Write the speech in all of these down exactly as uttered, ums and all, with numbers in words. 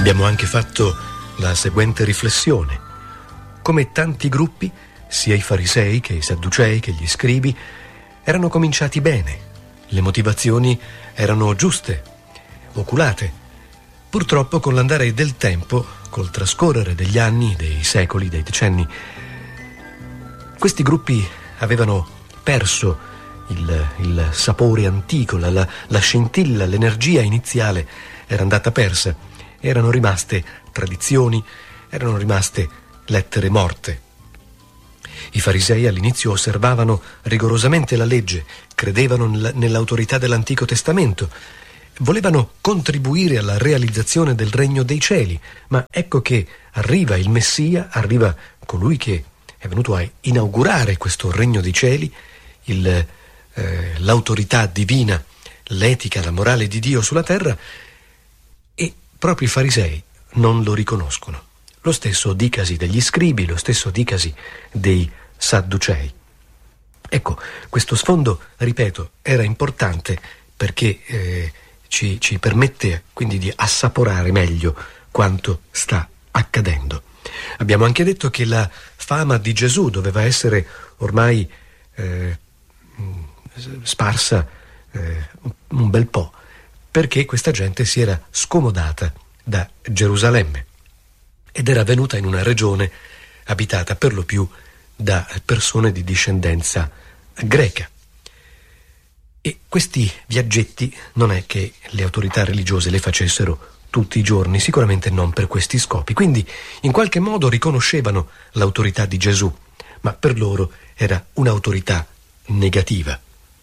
Abbiamo anche fatto la seguente riflessione. Come tanti gruppi, sia i farisei che i sadducei che gli scribi, erano cominciati bene. Le motivazioni erano giuste, oculate. Purtroppo con l'andare del tempo, col trascorrere degli anni, dei secoli, dei decenni, questi gruppi avevano perso il, il sapore antico, la, la, la scintilla, l'energia iniziale era andata persa. Erano rimaste tradizioni, erano rimaste lettere morte. I farisei all'inizio osservavano rigorosamente la legge, credevano nell'autorità dell'Antico Testamento, volevano contribuire alla realizzazione del regno dei cieli, ma ecco che arriva il Messia, arriva colui che è venuto a inaugurare questo regno dei cieli, il, eh, l'autorità divina, l'etica, la morale di Dio sulla terra, e proprio i farisei non lo riconoscono. Lo stesso dicasi degli scribi, lo stesso dicasi dei sadducei. Ecco, questo sfondo, ripeto, era importante perché eh, ci, ci permette quindi di assaporare meglio quanto sta accadendo. Abbiamo anche detto che la fama di Gesù doveva essere ormai eh, sparsa eh, un bel po', perché questa gente si era scomodata da Gerusalemme ed era venuta in una regione abitata per lo più da persone di discendenza greca. E questi viaggetti non è che le autorità religiose le facessero tutti i giorni, sicuramente non per questi scopi. Quindi in qualche modo riconoscevano l'autorità di Gesù, ma per loro era un'autorità negativa.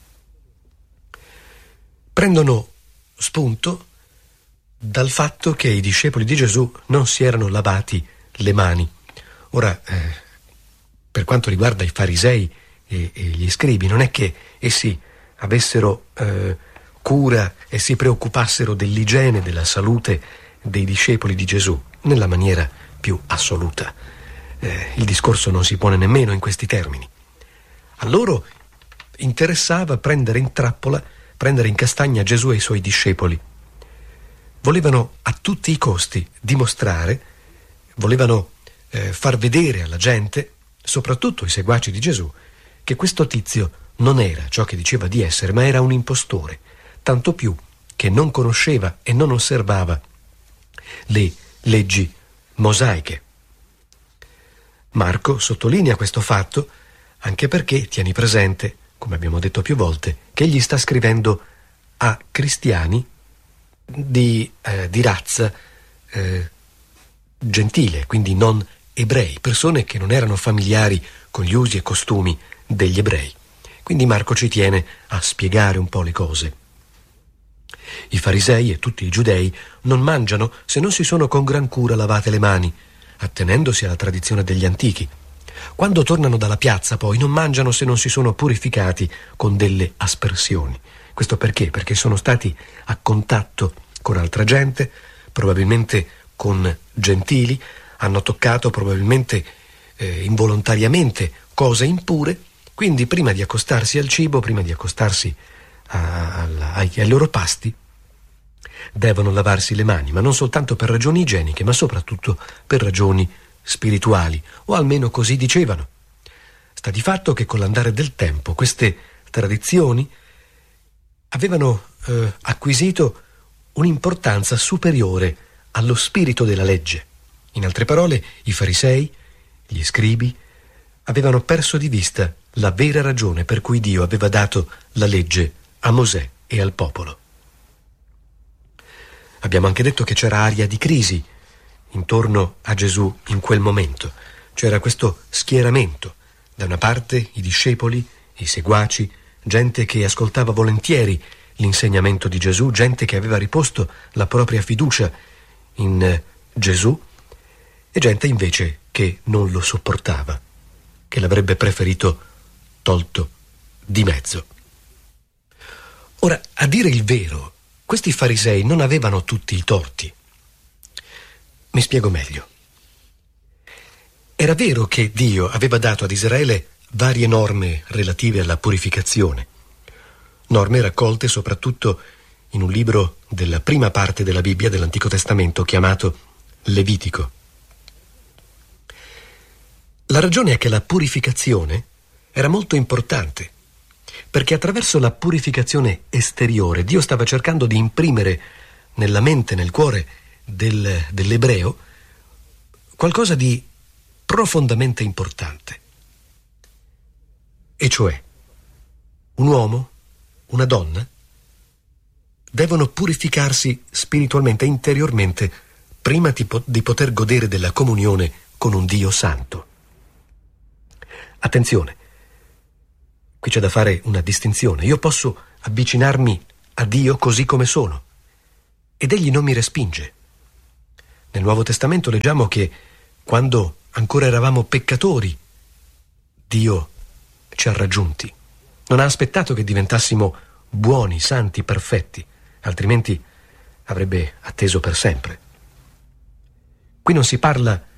Prendono spunto dal fatto che i discepoli di Gesù non si erano lavati le mani. Ora, eh, per quanto riguarda i farisei e, e gli scribi, non è che essi avessero eh, cura e si preoccupassero dell'igiene, della salute dei discepoli di Gesù, nella maniera più assoluta. Eh, il discorso non si pone nemmeno in questi termini. A loro interessava prendere in trappola, prendere in castagna Gesù e i suoi discepoli. Volevano a tutti i costi dimostrare, volevano eh, far vedere alla gente, soprattutto i seguaci di Gesù, che questo tizio non era ciò che diceva di essere, ma era un impostore, tanto più che non conosceva e non osservava le leggi mosaiche. Marco sottolinea questo fatto anche perché tieni presente, come abbiamo detto più volte, che egli sta scrivendo a cristiani di, eh, di razza eh, gentile, quindi non ebrei, persone che non erano familiari con gli usi e costumi degli ebrei. Quindi Marco ci tiene a spiegare un po' le cose. I farisei e tutti i giudei non mangiano se non si sono con gran cura lavate le mani, attenendosi alla tradizione degli antichi. Quando tornano dalla piazza poi non mangiano se non si sono purificati con delle aspersioni. Questo perché? Perché sono stati a contatto con altra gente, probabilmente con gentili, hanno toccato probabilmente eh, involontariamente cose impure, quindi prima di accostarsi al cibo, prima di accostarsi a, a, ai, ai loro pasti, devono lavarsi le mani, ma non soltanto per ragioni igieniche, ma soprattutto per ragioni spirituali, o almeno così dicevano. Sta di fatto che con l'andare del tempo queste tradizioni avevano eh, acquisito un'importanza superiore allo spirito della legge. In altre parole, i farisei, gli scribi, avevano perso di vista la vera ragione per cui Dio aveva dato la legge a Mosè e al popolo. Abbiamo anche detto che c'era aria di crisi intorno a Gesù in quel momento. C'era questo schieramento. Da una parte i discepoli, i seguaci, gente che ascoltava volentieri l'insegnamento di Gesù, gente che aveva riposto la propria fiducia in Gesù, e gente invece che non lo sopportava, che l'avrebbe preferito tolto di mezzo. Ora, a dire il vero, questi farisei non avevano tutti i torti. Mi spiego meglio. Era vero che Dio aveva dato ad Israele varie norme relative alla purificazione, norme raccolte soprattutto in un libro della prima parte della Bibbia dell'Antico Testamento chiamato Levitico. La ragione è che la purificazione era molto importante, perché attraverso la purificazione esteriore Dio stava cercando di imprimere nella mente, nel cuore del, dell'ebreo qualcosa di profondamente importante. E cioè, un uomo, una donna, devono purificarsi spiritualmente e interiormente prima di, po- di poter godere della comunione con un Dio santo. Attenzione, qui c'è da fare una distinzione. Io posso avvicinarmi a Dio così come sono, ed Egli non mi respinge. Nel Nuovo Testamento leggiamo che quando ancora eravamo peccatori, Dio ci ha raggiunti. Non ha aspettato che diventassimo buoni, santi, perfetti, altrimenti avrebbe atteso per sempre. Qui non si parla